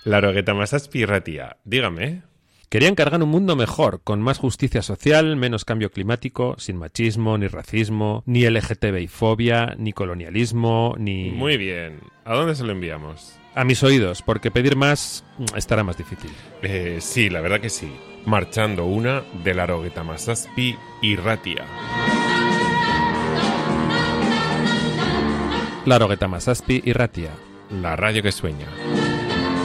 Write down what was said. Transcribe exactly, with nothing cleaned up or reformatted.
Larogueta Masazpi Irratia, dígame. Querían cargar un mundo mejor, con más justicia social, menos cambio climático, sin machismo, ni racismo, ni L G T B I fobia, ni colonialismo, ni... Muy bien. ¿A dónde se lo enviamos? A mis oídos, porque pedir más estará más difícil. Eh, sí, la verdad que sí. Marchando una de Larogueta Masazpi Irratia. Larogueta Masazpi Irratia. La radio que sueña.